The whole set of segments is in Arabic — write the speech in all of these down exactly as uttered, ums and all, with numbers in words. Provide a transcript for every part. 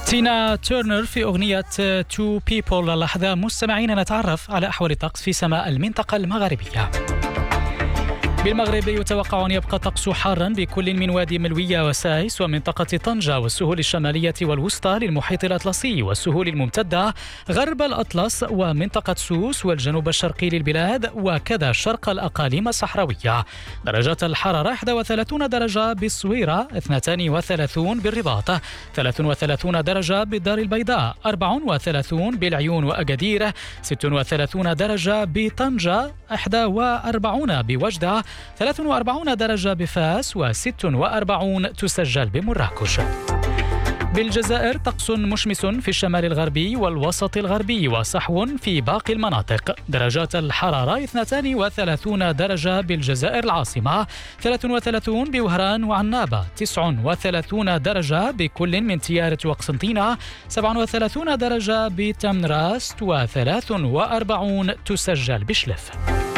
تينا تيرنر في أغنية تو بيبل. اللحظة مستمعين نتعرف على أحوال الطقس في سماء المنطقة المغربية. بالمغرب يتوقع أن يبقى الطقس حارا بكل من وادي ملوية وسايس ومنطقة طنجة والسهول الشمالية والوسطى للمحيط الأطلسي والسهول الممتدة غرب الأطلس ومنطقة سوس والجنوب الشرقي للبلاد وكذا شرق الأقاليم الصحراوية. درجات الحرارة واحد وثلاثين درجة بالصويرة، اثنين وثلاثين بالرباط، ثلاثة وثلاثين درجة بالدار البيضاء، أربعة وثلاثين بالعيون وأكادير، ستة وثلاثين درجة بطنجة، واحد وأربعين بوجدة، ثلاثة وأربعين درجة بفاس، وست وأربعين تسجل بمراكش. بالجزائر طقس مشمس في الشمال الغربي والوسط الغربي وصحو في باقي المناطق. درجات الحرارة اثنين وثلاثين درجة بالجزائر العاصمة، ثلاثة وثلاثين بوهران وعنابة، تسعة وثلاثين درجة بكل من تيارت وقسنطينة، سبعة وثلاثين درجة بتمنراست، وثلاث وأربعين تسجل بشلف.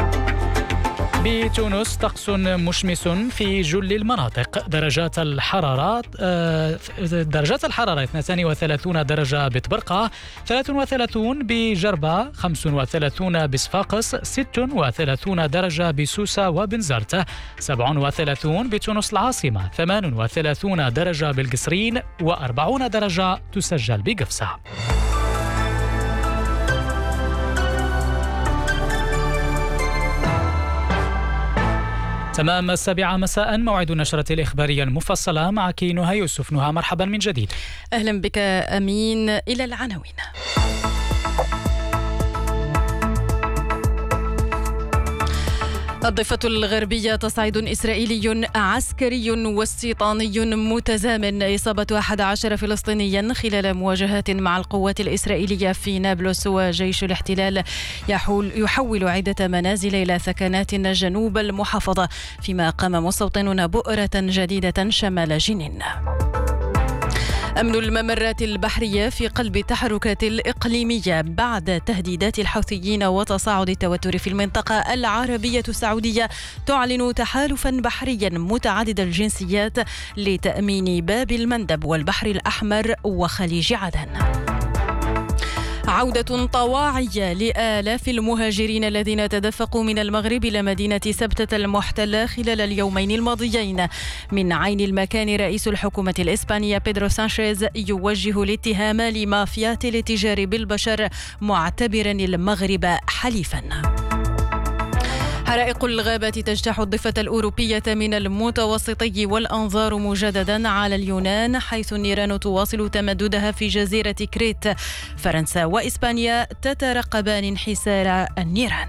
بتونس طقس مشمس في جل المناطق. درجات الحرارة درجات الحرارة اثنين وثلاثين درجة بطبرقة، ثلاثة وثلاثين بجربة، خمسة وثلاثين بصفاقس، ستة وثلاثين درجة بسوسة وبنزرت، سبعة وثلاثين بتونس العاصمة، ثمانية وثلاثين درجة بالقصرين، وأربعين درجة تسجل بقفصة. تمام السابعة مساء موعد النشرة الإخبارية المفصلة، معك نهى يوسف. نهى، مرحبا من جديد. أهلا بك أمين. إلى العناوين. الضفة الغربية تصعيد إسرائيلي عسكري واستيطاني متزامن، إصابة أحد عشر فلسطينيا خلال مواجهات مع القوات الإسرائيلية في نابلس، وجيش الاحتلال يحول يحول عدة منازل إلى ثكنات جنوب المحافظة، فيما قام مستوطنون بؤرة جديدة شمال جنين. أمن الممرات البحرية في قلب التحركات الإقليمية بعد تهديدات الحوثيين وتصاعد التوتر في المنطقة. العربية السعودية تعلن تحالفا بحريا متعدد الجنسيات لتأمين باب المندب والبحر الأحمر وخليج عدن. عودة طواعية لآلاف المهاجرين الذين تدفقوا من المغرب إلى مدينة سبتة المحتلة خلال اليومين الماضيين. من عين المكان رئيس الحكومة الإسبانية بيدرو سانشيز يوجه الاتهام لمافيات الاتجار بالبشر، معتبرا المغرب حليفا. حرائق الغابات تجتاح الضفة الأوروبية من المتوسطي والأنظار مجددا على اليونان، حيث النيران تواصل تمددها في جزيرة كريت. فرنسا وإسبانيا تترقبان انحسار النيران.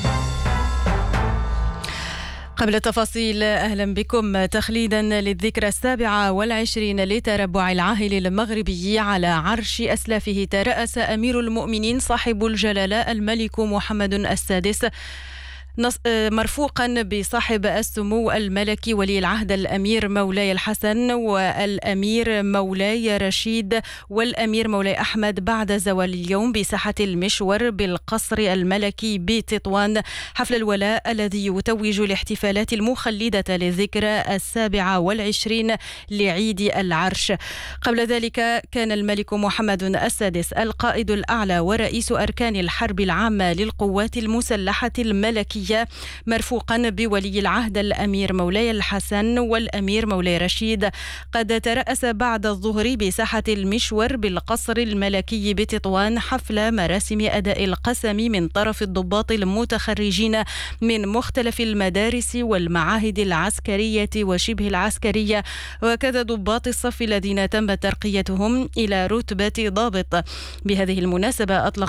قبل التفاصيل، أهلا بكم. تخليدا للذكرى السابعة والعشرين لتربع العاهل المغربي على عرش أسلافه، ترأس أمير المؤمنين صاحب الجلالة الملك محمد السادس مرفوقا بصاحب السمو الملكي ولي العهد الأمير مولاي الحسن والأمير مولاي رشيد والأمير مولاي أحمد بعد زوال اليوم بساحة المشور بالقصر الملكي بتطوان، حفل الولاء الذي يتوج الاحتفالات المخلدة للذكرى السابعة والعشرين لعيد العرش. قبل ذلك كان الملك محمد السادس القائد الأعلى ورئيس أركان الحرب العامة للقوات المسلحة الملكية، مرفوقا بولي العهد الأمير مولاي الحسن والأمير مولاي رشيد. قد ترأس بعد الظهر بساحة المشور بالقصر الملكي بتطوان حفل مراسم أداء القسم من طرف الضباط المتخرجين من مختلف المدارس والمعاهد العسكرية وشبه العسكرية، وكذا ضباط الصف الذين تم ترقيتهم إلى رتبة ضابط. بهذه المناسبة أطلق